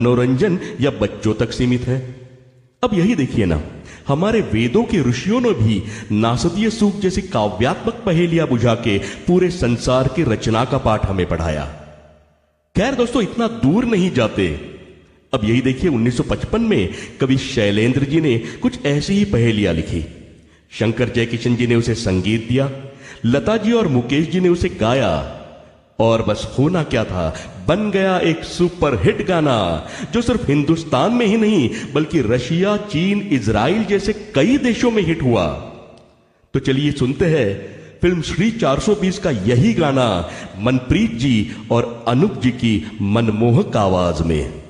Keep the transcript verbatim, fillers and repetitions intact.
मनोरंजन या बच्चों तक सीमित है। अब यही देखिए ना, हमारे वेदों के ऋषियों ने भी नासदीय सूक्त जैसी काव्यात्मक पहेलियां बुझा के पूरे संसार की रचना का पाठ हमें पढ़ाया। खैर दोस्तों, इतना दूर नहीं जाते। अब यही देखिए, उन्नीस सौ पचपन में कवि शैलेंद्र जी ने कुछ ऐसी ही पहेलियां लिखी। शंकर जयकिशन जी ने उसे संगीत दिया, लता जी और मुकेश जी ने उसे गाया, और बस होना क्या था, बन गया एक सुपरहिट गाना जो सिर्फ हिंदुस्तान में ही नहीं बल्कि रशिया, चीन, इजराइल जैसे कई देशों में हिट हुआ। तो चलिए सुनते हैं फिल्म श्री चार सौ बीस का यही गाना मनप्रीत जी और अनूप जी की मनमोहक आवाज में।